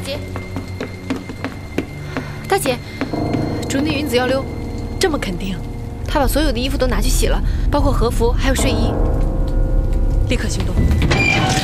姐，大姐，竹内云子要溜，这么肯定？她把所有的衣服都拿去洗了，包括和服还有睡衣。立刻行动。